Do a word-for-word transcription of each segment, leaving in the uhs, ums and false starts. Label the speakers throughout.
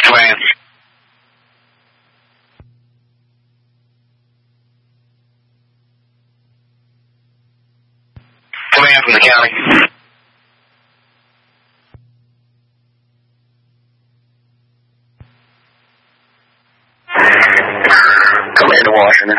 Speaker 1: Command. Command from the county. Command to Washington.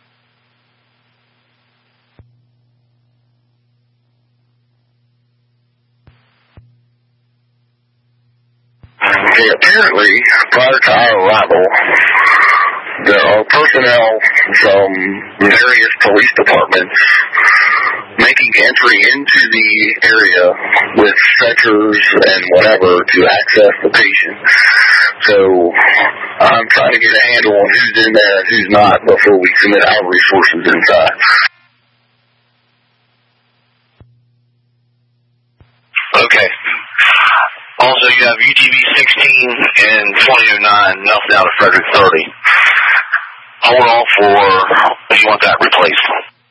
Speaker 1: Okay, apparently, prior to our arrival, there are personnel from various police departments making entry into the area with stretchers and whatever to access the patient. So I'm trying to get a handle on who's in there and who's not before we commit our resources inside. Okay. Also, you have U T V sixteen and twenty oh nine, nothing out of Frederick thirty. Hold on for if you want that replaced.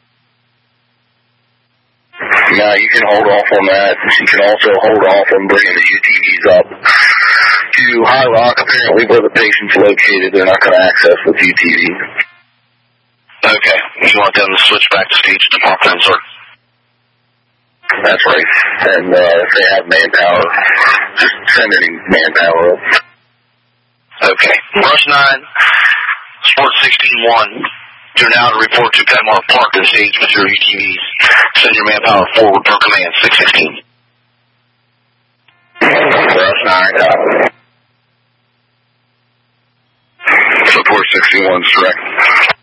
Speaker 1: No, you can hold off on that. You can also hold off on bringing the U T Vs up to High Rock, apparently where the patient's located. They're not going to access with U T V. Okay. You want them to switch back to stage department, sir? That's right. And uh, if they have manpower, just send any manpower up. Okay. Rush nine, Sport sixteen one. You're now to report to Petmore Park and stage with your U T Vs. Send your manpower forward per command, six sixteen. Rush nine, uh, Support sixty-one, correct.